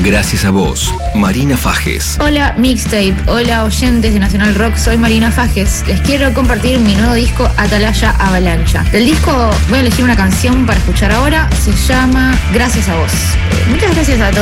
Gracias a vos, Marina Fajes. Hola Mixtape, hola oyentes de Nacional Rock, soy Marina Fajes. Les quiero compartir mi nuevo disco Atalaya Avalancha. Del disco voy a elegir una canción para escuchar ahora, se llama Gracias a vos. Muchas gracias a todos.